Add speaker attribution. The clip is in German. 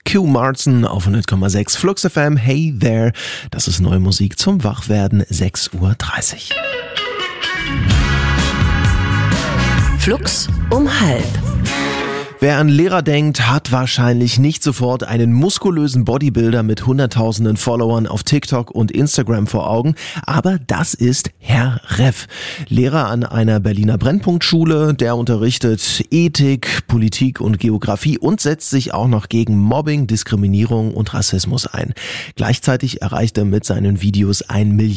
Speaker 1: Q Martin auf 100,6 Flux FM. Hey there, das ist neue Musik zum Wachwerden, 6:30 Uhr.
Speaker 2: Flux um 12:30.
Speaker 1: Wer an Lehrer denkt, hat wahrscheinlich nicht sofort einen muskulösen Bodybuilder mit hunderttausenden Followern auf TikTok und Instagram vor Augen, aber das ist Herr Reff. Lehrer an einer Berliner Brennpunktschule, der unterrichtet Ethik, Politik und Geografie und setzt sich auch noch gegen Mobbing, Diskriminierung und Rassismus ein. Gleichzeitig erreicht er mit seinen Videos 1